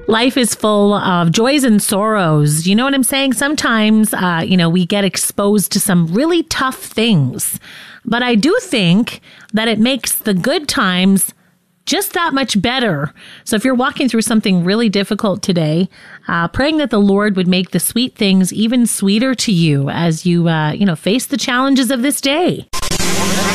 Life is full of joys and sorrows. You know what I'm saying? Sometimes, we get exposed to some really tough things. But I do think that it makes the good times just that much better. So if you're walking through something really difficult today, praying that the Lord would make the sweet things even sweeter to you as you, face the challenges of this day.